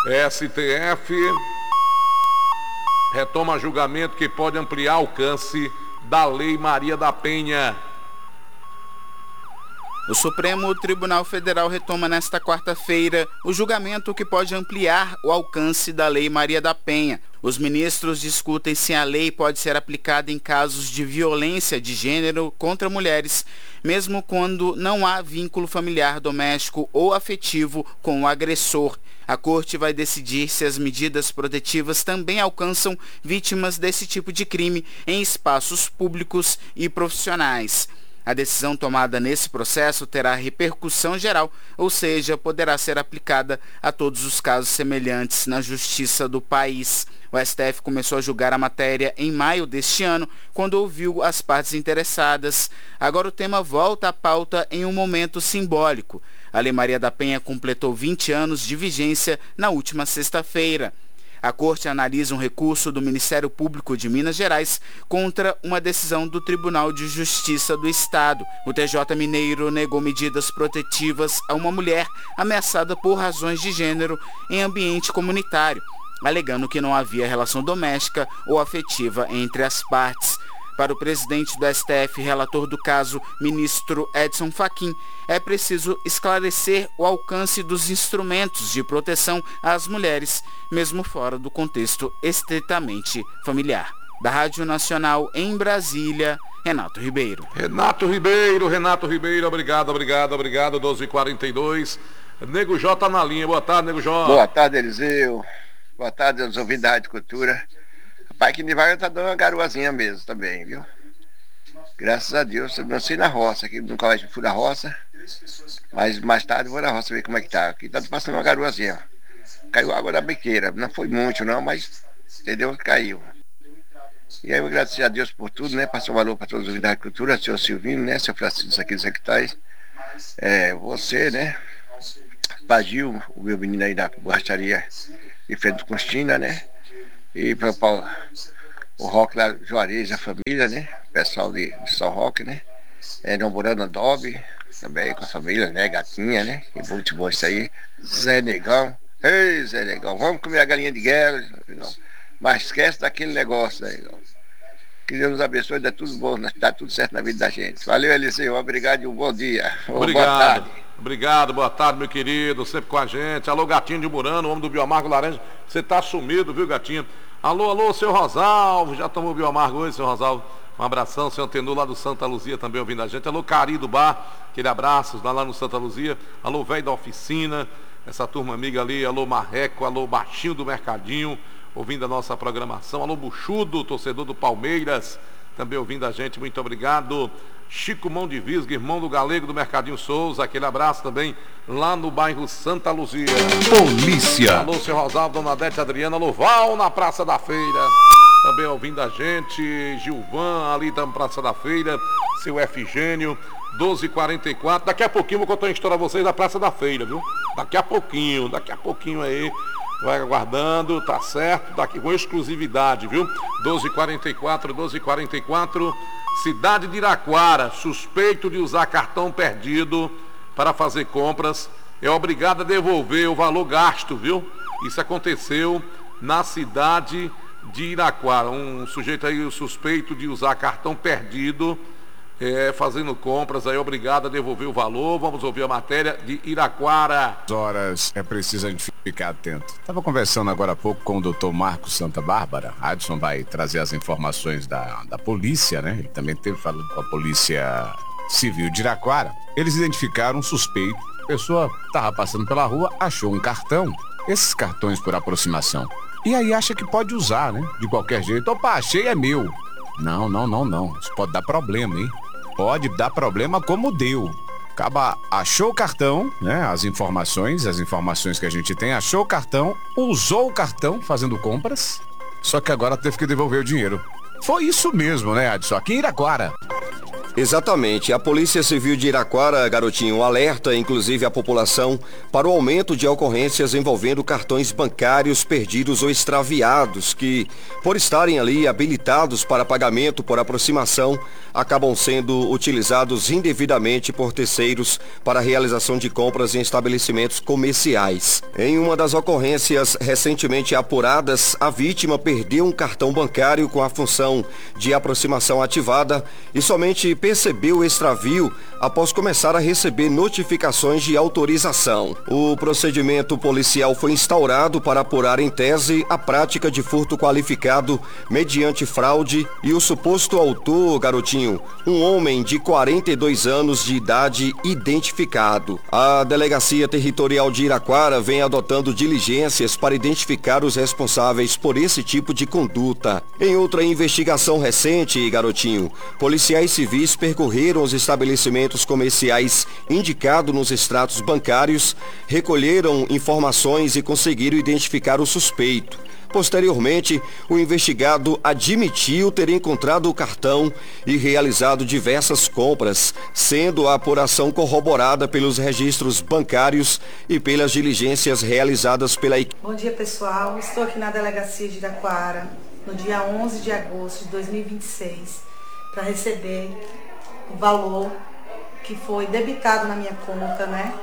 STF retoma julgamento que pode ampliar alcance da Lei Maria da Penha. O Supremo Tribunal Federal retoma nesta quarta-feira o julgamento que pode ampliar o alcance da Lei Maria da Penha. Os ministros discutem se a lei pode ser aplicada em casos de violência de gênero contra mulheres, mesmo quando não há vínculo familiar doméstico ou afetivo com o agressor. A Corte vai decidir se as medidas protetivas também alcançam vítimas desse tipo de crime em espaços públicos e profissionais. A decisão tomada nesse processo terá repercussão geral, ou seja, poderá ser aplicada a todos os casos semelhantes na justiça do país. O STF começou a julgar a matéria em maio deste ano, quando ouviu as partes interessadas. Agora o tema volta à pauta em um momento simbólico. A Lei Maria da Penha completou 20 anos de vigência na última sexta-feira. A Corte analisa um recurso do Ministério Público de Minas Gerais contra uma decisão do Tribunal de Justiça do Estado. O TJ mineiro negou medidas protetivas a uma mulher ameaçada por razões de gênero em ambiente comunitário, alegando que não havia relação doméstica ou afetiva entre as partes. Para o presidente do STF, relator do caso, ministro Edson Fachin, é preciso esclarecer o alcance dos instrumentos de proteção às mulheres, mesmo fora do contexto estritamente familiar. Da Rádio Nacional em Brasília, Renato Ribeiro. Renato Ribeiro, obrigado, 12h42. Nego J tá na linha, boa tarde, Nego J. Boa tarde, Eliseu. Boa tarde aos ouvintes da Rádio Cultura. Pai que vai tá dando uma garoazinha mesmo também, viu? Graças a Deus, eu nasci na roça, aqui no colégio fui na roça, mas mais tarde vou na roça ver como é que tá. Aqui tá passando uma garoazinha. Caiu água da biqueira, não foi muito não, mas entendeu? Caiu. E aí eu agradeço a Deus por tudo, né? Passou um valor para todos os ouvintes da Cultura, senhor Silvino, né? Seu Francisco aqui dos Secretários. Você, né? Pagil, o meu menino aí da borracharia de frente do Constina, né? E para o Roque lá, Juarez, a família, né? O pessoal de São Roque, né? Namorando Adobe, também com a família, né? Gatinha, né? E muito bom isso aí. Zé Negão. Ei, Zé Negão, vamos comer a galinha de guerra. Mas esquece daquele negócio aí, não. Que Deus nos abençoe, dá tudo bom, dá tudo certo na vida da gente. Valeu, Eliseu, obrigado e um bom dia. Obrigado. Boa tarde. Obrigado, boa tarde, meu querido, sempre com a gente. Alô, Gatinho de Murano, homem do Bioamargo Laranja. Você tá sumido, viu, Gatinho? Alô, seu Rosalvo, já tomou Bioamargo hoje, seu Rosalvo? Um abração, seu Antenor lá do Santa Luzia também ouvindo a gente. Alô, Cari do Bar, aquele abraço lá no Santa Luzia. Alô, velho da oficina, essa turma amiga ali. Alô, Marreco, alô, Baixinho do Mercadinho, ouvindo a nossa programação. Alô, Buchudo, torcedor do Palmeiras, também ouvindo a gente, muito obrigado. Chico Mão de Visga, irmão do Galego do Mercadinho Souza, aquele abraço também lá no bairro Santa Luzia. Polícia. Alô, seu Rosalvo, Dona Adete, Adriana, alô, Val na Praça da Feira, também ouvindo a gente. Gilvan ali da Praça da Feira, seu Efigênio, 12h44. Daqui a pouquinho vou contar uma história a vocês da Praça da Feira, viu? Daqui a pouquinho aí. Vai aguardando, tá certo? Daqui com exclusividade, viu? 12h44. Cidade de Iraquara, suspeito de usar cartão perdido para fazer compras, é obrigado a devolver o valor gasto, viu? Isso aconteceu na cidade de Iraquara. Um sujeito aí suspeito de usar cartão perdido, fazendo compras, aí obrigado a devolver o valor. Vamos ouvir a matéria de Iraquara. Horas é preciso a gente ficar atento. Estava conversando agora há pouco com o doutor Marcos Santa Bárbara. Adson vai trazer as informações da polícia, né? Ele também esteve falando com a Polícia Civil de Iraquara. Eles identificaram um suspeito. A pessoa estava passando pela rua, achou um cartão. Esses cartões por aproximação. E aí acha que pode usar, né? De qualquer jeito. Opa, achei, é meu. Não. Isso pode dar problema, hein? Pode dar problema como deu. Acaba, achou o cartão, né? As informações que a gente tem, achou o cartão, usou o cartão fazendo compras, só que agora teve que devolver o dinheiro. Foi isso mesmo, né, Adson? Aqui em Iraquara. Exatamente. A Polícia Civil de Iraquara, garotinho, alerta inclusive a população para o aumento de ocorrências envolvendo cartões bancários perdidos ou extraviados que, por estarem ali habilitados para pagamento por aproximação, acabam sendo utilizados indevidamente por terceiros para a realização de compras em estabelecimentos comerciais. Em uma das ocorrências recentemente apuradas, a vítima perdeu um cartão bancário com a função de aproximação ativada e somente percebeu o extravio após começar a receber notificações de autorização. O procedimento policial foi instaurado para apurar em tese a prática de furto qualificado mediante fraude e o suposto autor, garotinho, um homem de 42 anos de idade identificado. A Delegacia Territorial de Iraquara vem adotando diligências para identificar os responsáveis por esse tipo de conduta. Em outra investigação recente, garotinho, policiais civis percorreram os estabelecimentos comerciais indicados nos extratos bancários, recolheram informações e conseguiram identificar o suspeito. Posteriormente, o investigado admitiu ter encontrado o cartão e realizado diversas compras, sendo a apuração corroborada pelos registros bancários e pelas diligências realizadas pela equipe. Bom dia, pessoal. Estou aqui na Delegacia de Iraquara, no dia 11 de agosto de 2026, para receber o valor que foi debitado na minha conta, né?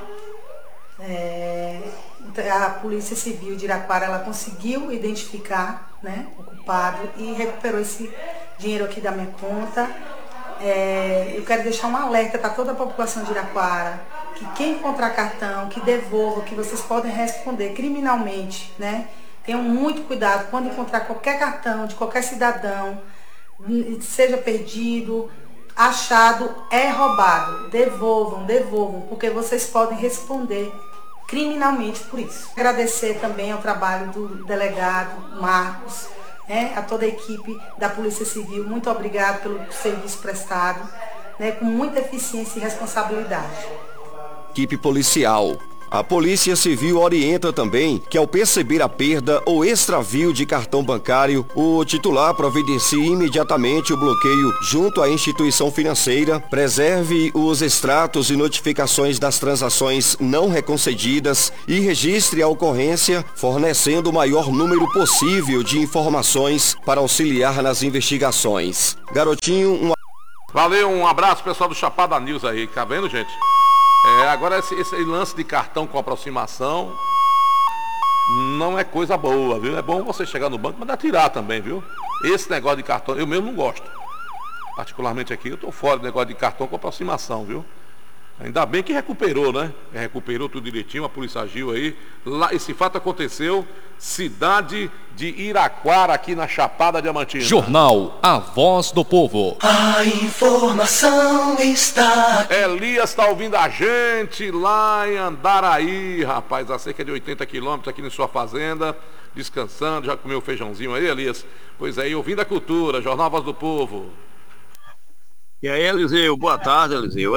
A Polícia Civil de Iraquara, ela conseguiu identificar, né, o culpado e recuperou esse dinheiro aqui da minha conta. Eu quero deixar um alerta para toda a população de Iraquara, que quem encontrar cartão, que devolva, que vocês podem responder criminalmente, né? Tenham muito cuidado quando encontrar qualquer cartão de qualquer cidadão, seja perdido, achado, é roubado. Devolvam, porque vocês podem responder criminalmente por isso. Agradecer também ao trabalho do delegado Marcos, né, a toda a equipe da Polícia Civil. Muito obrigado pelo serviço prestado, né, com muita eficiência e responsabilidade. Equipe policial. A Polícia Civil orienta também que ao perceber a perda ou extravio de cartão bancário, o titular providencie imediatamente o bloqueio junto à instituição financeira, preserve os extratos e notificações das transações não reconcedidas e registre a ocorrência, fornecendo o maior número possível de informações para auxiliar nas investigações. Garotinho, Valeu, um abraço pessoal do Chapada News aí, tá vendo, gente? Agora esse lance de cartão com aproximação não é coisa boa, viu? É bom você chegar no banco, mas dá tirar também, viu? Esse negócio de cartão, eu mesmo não gosto. Particularmente aqui, eu tô fora do negócio de cartão com aproximação, viu? Ainda bem que recuperou, né? Recuperou tudo direitinho, a polícia agiu aí. Lá, esse fato aconteceu, cidade de Iraquara, aqui na Chapada Diamantina. Jornal A Voz do Povo. A informação está... Elias está ouvindo a gente lá em Andaraí, rapaz, a cerca de 80 quilômetros aqui na sua fazenda, descansando, já comeu feijãozinho aí, Elias? Pois é, ouvindo a cultura, Jornal A Voz do Povo. E aí, Eliseu, boa tarde, Eliseu.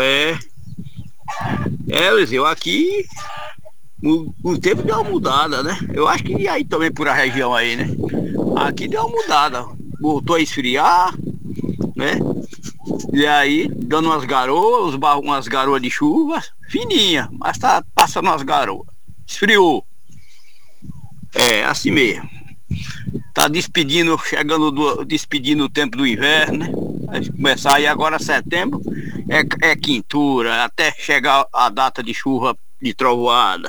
Eliseu, aqui o tempo deu uma mudada, né? Eu acho que aí também por a região aí, né? Aqui deu uma mudada, voltou a esfriar, né? E aí, dando umas garoas, umas garoas de chuva, fininha, mas tá passando umas garoas. Esfriou. É, assim mesmo. Tá despedindo o tempo do inverno, né? Vai começar aí agora setembro, é quintura, até chegar a data de chuva de trovoada.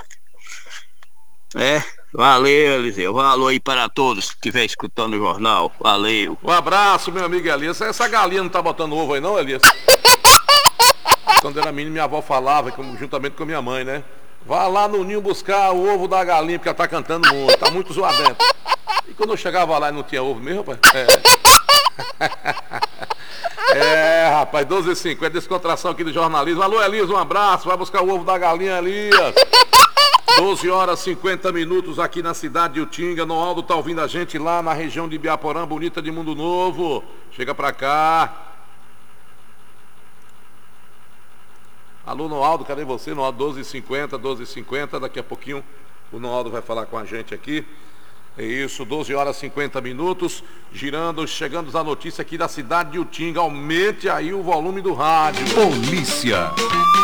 Valeu, Eliseu, valeu aí para todos que estiver escutando o jornal, valeu. Um abraço, meu amigo Elias. Essa galinha não tá botando ovo aí não, Elias? Quando era menino, minha avó falava, juntamente com a minha mãe, né? Vá lá no ninho buscar o ovo da galinha, porque ela tá cantando muito, tá muito zoadento. E quando eu chegava lá e não tinha ovo mesmo, rapaz? Rapaz, 12h50, descontração aqui do jornalismo. Alô, Elias, um abraço, vai buscar o ovo da galinha, Elias. 12h50 aqui na cidade de Utinga. Noaldo tá ouvindo a gente lá na região de Ibiaporã, bonita de Mundo Novo. Chega pra cá. Alô, Noaldo, cadê você? Noaldo, 12h50, daqui a pouquinho o Noaldo vai falar com a gente aqui. É isso, 12 horas e 50 minutos, girando, chegando a notícia aqui da cidade de Utinga. Aumente aí o volume do rádio. Polícia.